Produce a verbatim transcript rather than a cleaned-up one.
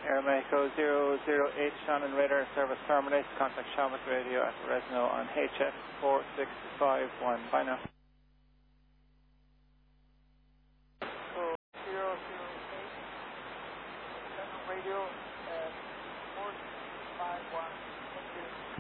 Air Mexico zero zero eight, Shannon radar service terminates. Contact Shamrock Radio at Fresno on H F four six five one. Bye now. So zero zero eight, Shannon Radio at four six five one. Thank you.